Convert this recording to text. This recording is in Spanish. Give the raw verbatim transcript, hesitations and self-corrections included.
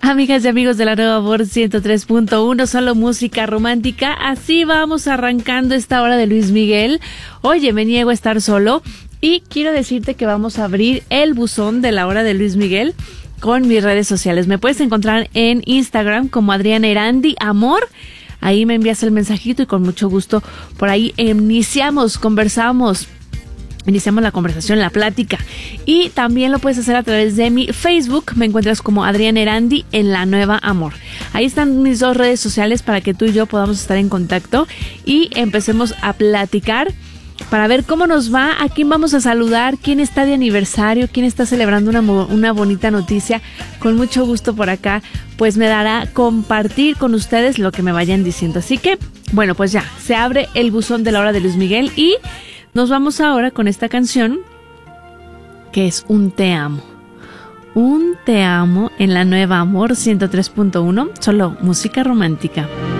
Amigas y amigos de la Nueva Amor ciento tres punto uno, solo música romántica. Así vamos arrancando esta hora de Luis Miguel. Oye, me niego a estar solo y quiero decirte que vamos a abrir el buzón de la hora de Luis Miguel con mis redes sociales. Me puedes encontrar en Instagram como Adriana Erandi Amor. Ahí me envías el mensajito y con mucho gusto por ahí iniciamos, conversamos. Iniciamos la conversación, la plática. Y también lo puedes hacer a través de mi Facebook. Me encuentras como Adriana Erandi en La Nueva Amor. Ahí están mis dos redes sociales para que tú y yo podamos estar en contacto y empecemos a platicar para ver cómo nos va, a quién vamos a saludar, quién está de aniversario, quién está celebrando una, una bonita noticia. Con mucho gusto por acá, pues me dará compartir con ustedes lo que me vayan diciendo. Así que, bueno, pues ya, se abre el buzón de la hora de Luis Miguel y nos vamos ahora con esta canción que es Un Te Amo. Un Te Amo en La Nueva Amor ciento tres punto uno, solo música romántica.